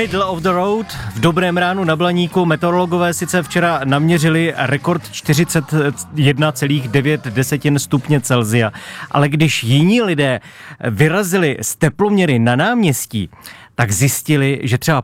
Middle of the road, v dobrém ránu na Blaníku. Meteorologové sice včera naměřili rekord 41,9 stupně Celsia, ale když jiní lidé vyrazili z teploměry na náměstí, tak zjistili, že třeba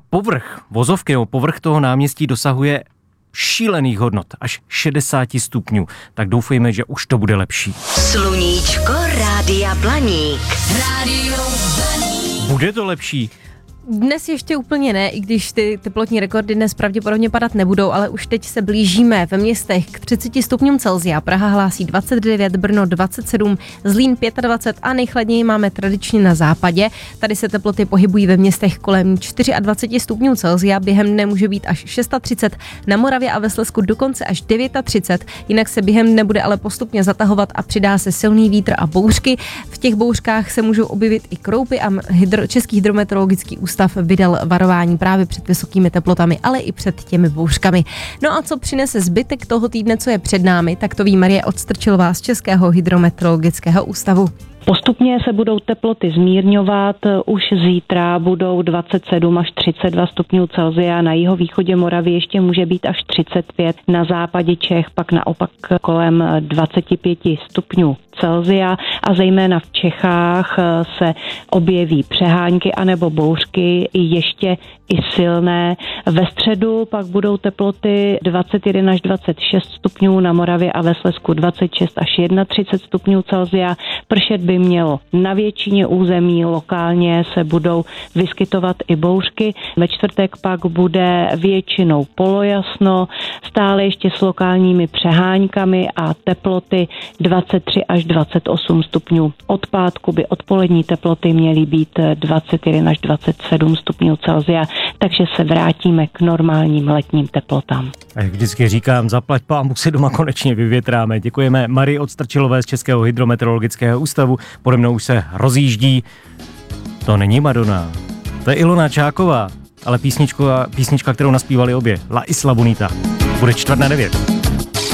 povrch toho náměstí dosahuje šílených hodnot, až 60 stupňů. Tak doufejme, že už to bude lepší. Sluníčko Rádia Blaník. Rádio Blaník. Bude to lepší? Dnes ještě úplně ne, i když ty teplotní rekordy dnes pravděpodobně padat nebudou, ale už teď se blížíme ve městech k 30 stupňům Celsia. Praha hlásí 29, Brno 27, Zlín 25 a nejchladněji máme tradičně na západě. Tady se teploty pohybují ve městech kolem 24 stupňů Celsia, během dne může být až 36, na Moravě a ve Slezsku dokonce až 39, jinak se během dne bude ale postupně zatahovat a přidá se silný vítr a bouřky. V těch bouřkách se můžou objevit i kroupy a Český hydrometeorologický ústav vydal varování právě před vysokými teplotami, ale i před těmi bouřkami. No a co přinese zbytek toho týdne, co je před námi, tak to ví Marie Odstrčilová z Českého hydrometeorologického ústavu. Postupně se budou teploty zmírňovat, už zítra budou 27 až 32 stupňů Celsia, na jihovýchodě Moravy ještě může být až 35, na západě Čech pak naopak kolem 25 stupňů Celsia a zejména v Čechách se objeví přehánky anebo bouřky ještě i silné. Ve středu pak budou teploty 21 až 26 stupňů, na Moravě a ve Slezsku 26 až 31 stupňů Celsia. Pršet by mělo na většině území, lokálně se budou vyskytovat i bouřky. Ve čtvrtek pak bude většinou polojasno, stále ještě s lokálními přeháňkami a teploty 23 až 28 stupňů. Od pátku by odpolední teploty měly být 21 až 27 stupňů Celsia, takže se vrátíme k normálním letním teplotám. A jak vždycky říkám, zaplať pámu, si doma konečně vyvětráme. Děkujeme Marii Odstrčilové z Českého hydrometeorologického ústavu. Pode mnou už se rozjíždí. To není Madonna, to je Ilona Čáková, ale písnička, kterou naspívali obě. La Isla Bonita. Bude 8:45.